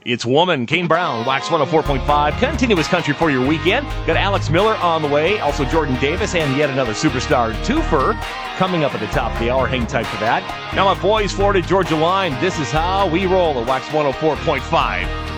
It's Woman, Kane Brown, Wax 104.5. Continuous country for your weekend. Got Alex Miller on the way, also Jordan Davis, and yet another superstar twofer coming up at the top of the hour. Hang tight for that. Now my boys, Florida Georgia Line. This is how we roll at Wax 104.5.